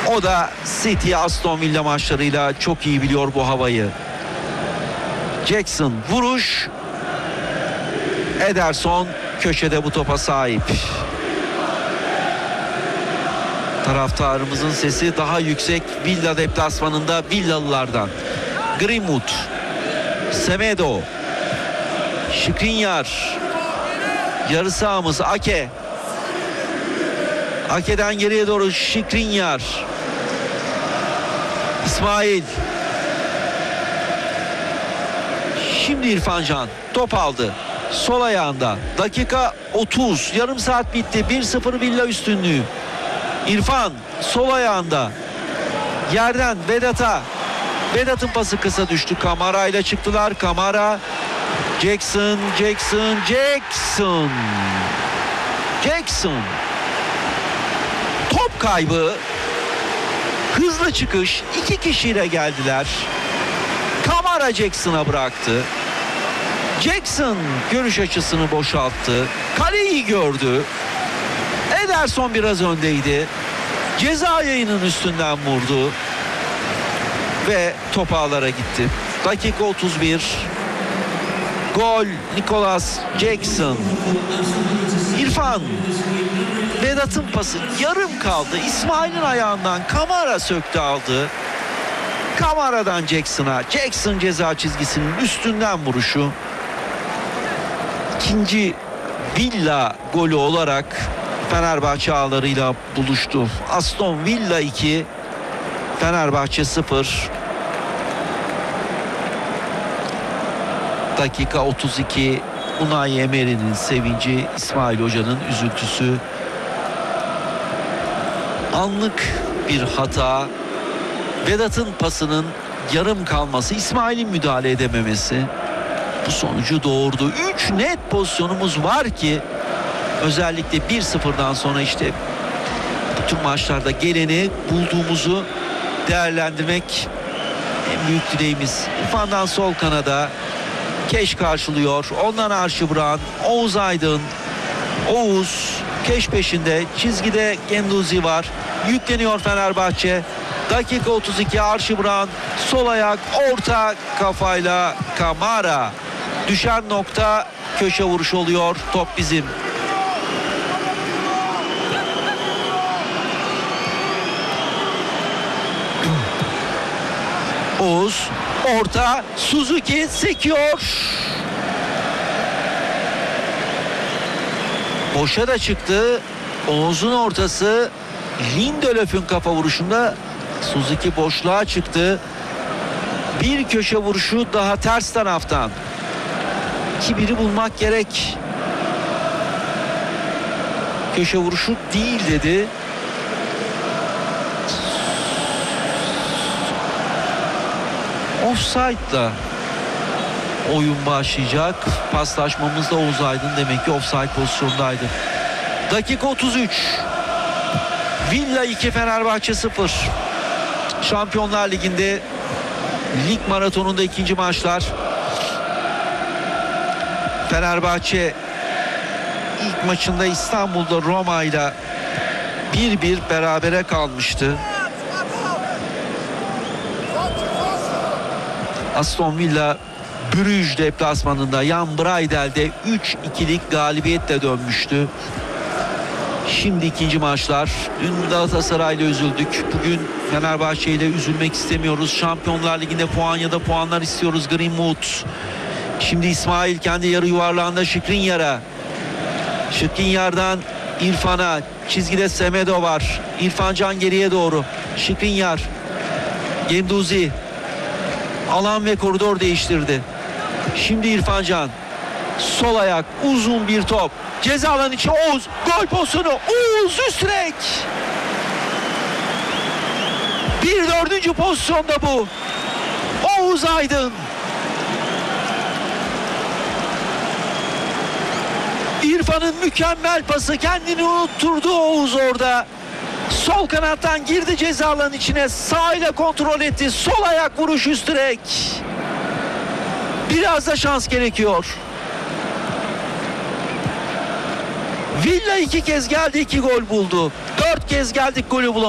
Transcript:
O da City Aston Villa maçlarıyla çok iyi biliyor bu havayı. Jackson vuruş. Ederson köşede bu topa sahip. Taraftarımızın sesi daha yüksek Villa deplasmanında Villalılardan. Greenwood, Semedo, Skriniar, yarı sahamız Ake. Ake'den geriye doğru Skriniar, İsmail. Şimdi İrfan Can top aldı. Sol ayağında. Dakika 30. Yarım saat bitti. 1-0 Villa üstünlüğü. İrfan sol ayağında. Yerden Vedat'a. Vedat'ın pası kısa düştü. Kamara ile çıktılar. Kamara. Jackson. Top kaybı. Hızlı çıkış. 2 kişiyle geldiler. Kamara Jackson'a bıraktı. Jackson görüş açısını boşalttı. Kaleyi gördü. Ederson biraz öndeydi. Ceza yayının üstünden vurdu. Ve top ağlara gitti. Dakika 31. Gol Nicolas Jackson. İrfan. Vedat'ın pası yarım kaldı. İsmail'in ayağından Kamara söktü aldı. Kamara'dan Jackson'a. Jackson ceza çizgisinin üstünden vuruşu. İkinci Villa golü olarak Fenerbahçe ağlarıyla buluştu. Aston Villa 2, Fenerbahçe 0. Dakika 32. Unai Emery'nin sevinci, İsmail Hoca'nın üzüntüsü. Anlık bir hata. Vedat'ın pasının yarım kalması, İsmail'in müdahale edememesi bu sonucu doğurdu. 3 net pozisyonumuz var ki özellikle 1-0'dan sonra işte bütün maçlarda geleni bulduğumuzu değerlendirmek en büyük dileğimiz. İrfan'dan sol kanada Keş karşılıyor. Ondan Arşibran, Oğuz Aydın. Oğuz Keş peşinde. Çizgide Genduzi var. Yükleniyor Fenerbahçe. Dakika 32 Arşibran. Sol ayak orta kafayla Kamara. Düşen nokta köşe vuruş oluyor. Top bizim. Oğuz orta, Suzuki sekiyor. Boşa da çıktı. Oğuz'un ortası Lindelöf'ün kafa vuruşunda Suzuki boşluğa çıktı. Bir köşe vuruşu daha ters taraftan. 2-1'i bulmak gerek. Köşe vuruşu değil dedi. Offside'la oyun başlayacak. Paslaşmamızda Oğuz Aydın demek ki offside pozisyondaydı. Dakika 33. Villa 2 Fenerbahçe 0. Şampiyonlar Ligi'nde lig maratonunda ikinci maçlar. Fenerbahçe ilk maçında İstanbul'da Roma ile 1-1 berabere kalmıştı. Aston Villa Brüj deplasmanında Jan Breidel'de 3-2'lik galibiyetle dönmüştü. Şimdi ikinci maçlar. Dün Galatasaray'la üzüldük. Bugün Fenerbahçe ile üzülmek istemiyoruz. Şampiyonlar Ligi'nde puan ya da puanlar istiyoruz. Greenwood. Şimdi İsmail kendi yarı yuvarlağında Skriniar'a. Skriniar'dan İrfan'a. Çizgide Semedo var. İrfan Can geriye doğru. Skriniar. Genduzi. Alan ve koridor değiştirdi. Şimdi İrfan Can. Sol ayak uzun bir top. Ceza alanı içi Oğuz. Gol pozisyonu. Oğuz üst direk. Bir dördüncü pozisyonda bu. Oğuz Aydın. İrfan'ın mükemmel pası. Kendini unutturdu Oğuz orada. Sol kanattan girdi ceza alanının içine. Sağ ile kontrol etti. Sol ayak vuruş üst direk. Biraz da şans gerekiyor. Villa 2 kez geldi, 2 gol buldu. 4 kez geldik, golü bulamadık.